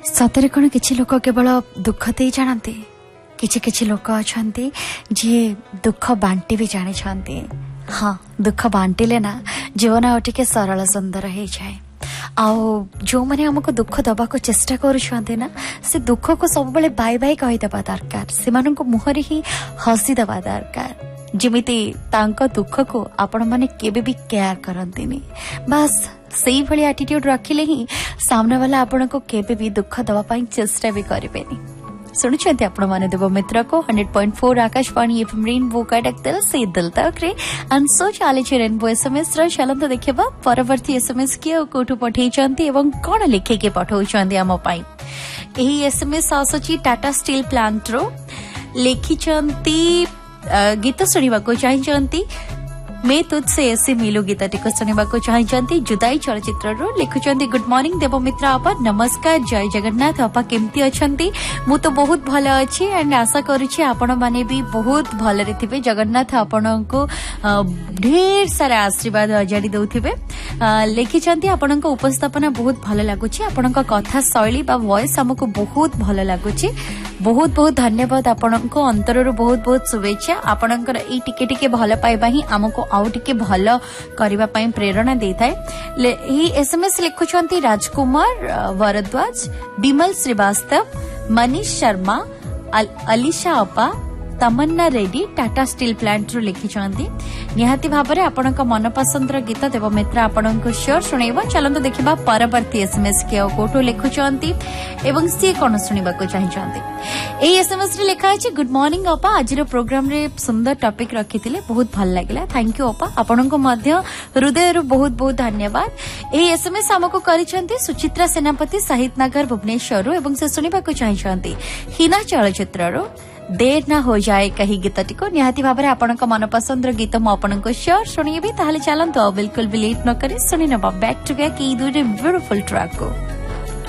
सतरे कौन किसी लोक केवल दुख दे जानते किछि किछि लोक अच्छा जी दुख बांटी भी जानी। हाँ दुख बांटिले ना जीवन आ टिके सरल सुंदर हो जाए। आउ जो मैंने हमको दुख दबा को चेष्टा करुछंते ना से दुख को सब बेले बाय बाय कहीदेवा दरकार से मुहर ही हसी देवा दरकार जिमिति तांको दुख को आपण माने केबे भी केयर करंतिनी। बस सही भली एटीट्यूड रखिले ही सामने वाला आपण को केबे भी दुख दवा पाई चेष्टा भी करिबेनी। सुनुचंती आपण माने देव मित्र को 100.4 आकाशवाणी एफएम रेनबो कटक दिल से दिल तक रे अनसो चाले छे रेनबो एसएमएस र चलन तो देखिबा परवर्ती एसएमएस के कोठु पठेई चंती एवं कोन लिखे के पठौ चंती हम पाई। एही एसएमएस आसची टाटा स्टील प्लांट रो लिखी चंती गीत सुनिबा को चाहि मैं तुझसे ऐसे मिलू गीतटी को सुनिबा को चाहि जुदाई चलचित्र रो लिखुचंती गुड मॉर्निंग देव मित्र आपा नमस्कार जय जगन्नाथ आपा केमती अछंती मु तो बहुत भलो अछि एंड आशा करूछि आपण माने भी बहुत भलो रे थिबे। जगन्नाथ आपण को ढेर सारा आशीर्वाद अजाडी दउथिबे। लिखिचंती आपण को उपस्थापना बहुत भलो लागुछि आपण को कथा शैली बा वॉइस हमको बहुत भलो लागुछि। बहुत बहुत धन्यवाद आपण को अंतर रो बहुत बहुत शुभेच्छा। आपणकर ई टिके टिके भलो पाइबा ही हमको आउ टिके भलो करिबा पई प्रेरणा देथाय। ई एसएमएस लिखुचंती राजकुमार वरद्वाज विमल श्रीवास्तव मनीष शर्मा अलीशा अपा तमन्ना रेड्डी टाटा स्टील प्लांट रो लिखिचंती निहाती भाबरे आपनका मनपसंदर गीत देव मित्र आपनको श्योर सुनेबा। चलंतो देखिबा परवर्ती एसएमएस के कोठो लिखुचंती एवं सी कोन सुनिबा को चाहिचंती। एई एसएमएस रे लिखा अछि गुड मॉर्निंग अपा आज रो प्रोग्राम रे सुंदर टॉपिक रखिथिले बहुत भल लागिला थैंक यू अपा आपनको मध्य हृदय रो बहुत बहुत धन्यवाद। एई एसएमएस हमको करिसंती सुचित्रा सेनापति साहित्य नगर भुवनेश्वर एवं से सुनिबा को चाहिचंती हिना चलचित्र रो देर ना हो जाए कही गीतटी को निहाती भाबरे आपनक मनपसंदर गीत मु आपनको श्योर सुनिबी। ताहले चलंतो बिल्कुल भी लेट न करी सुनि नबा back to back E दुरे beautiful track को।